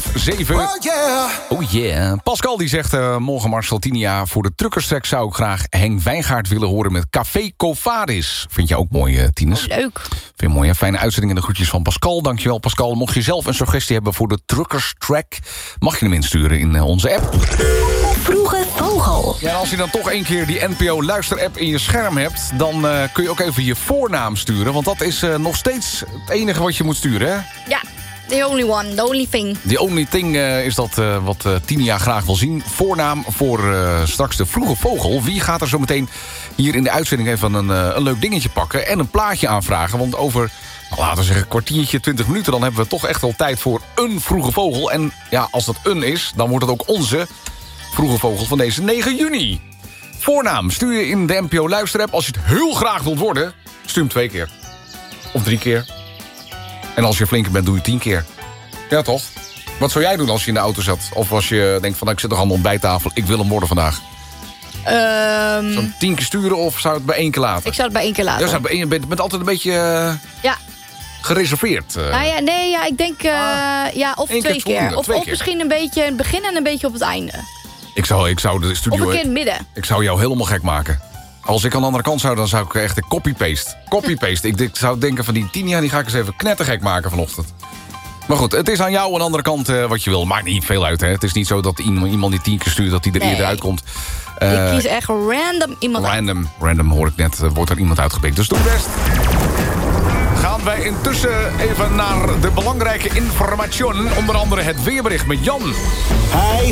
7:30. Oh yeah. Pascal die zegt, morgen Marcel, Tinia, voor de truckerstrek zou ik graag Henk Wijngaard willen horen met Café Covadis. Vind je ook mooi, Tines? Oh, leuk. Vind je mooi, hè? Fijne uitzending en de groetjes van Pascal. Dankjewel, Pascal. Mocht je zelf een suggestie hebben voor de truckerstrack, mag je hem insturen in onze app. Vroege Vogel. Ja, en als je dan toch een keer die NPO-luisterapp in je scherm hebt, dan kun je ook even je voornaam sturen. Want dat is nog steeds het enige wat je moet sturen, hè? Ja, the only one, the only thing. The only thing is dat wat Tinia graag wil zien. Voornaam voor straks de Vroege Vogel. Wie gaat er zo meteen hier in de uitzending even een leuk dingetje pakken en een plaatje aanvragen? Want over, laten we zeggen, een kwartiertje, 20 minuten... dan hebben we toch echt wel tijd voor een Vroege Vogel. En ja, als dat een is, dan wordt het ook onze Vroege Vogel van deze 9 juni. Voornaam stuur je in de NPO-luisterapp. Als je het heel graag wilt worden, stuur hem 2 keer. Of 3 keer. En als je flinker bent, doe je 10 keer. Ja, toch? Wat zou jij doen als je in de auto zat? Of als je denkt van, ik zit nog aan de ontbijttafel, ik wil hem worden vandaag. Zou het 10 keer sturen of zou het bij 1 keer laten? Ik zou het bij 1 keer laten. Ja, je bent altijd een beetje ja. gereserveerd. Nou ja, nee, ja, ik denk of 2 keer. Of misschien een beetje in het begin en een beetje op het einde. Ik zou de studio... Of een keer in het midden. Ik zou jou helemaal gek maken. Als ik aan de andere kant zou, dan zou ik echt copy-paste. Copy-paste. Ik zou denken van die Tinia, die ga ik eens even knettergek maken vanochtend. Maar goed, het is aan jou aan de andere kant wat je wil. Maakt niet veel uit, hè. Het is niet zo dat iemand die 10 keer stuurt, dat die er eerder uitkomt. Ik kies echt random iemand uit. Random hoor ik net, wordt er iemand uitgepikt. Dus doe best. Gaan wij intussen even naar de belangrijke informatie. Onder andere het weerbericht met Jan. Hi,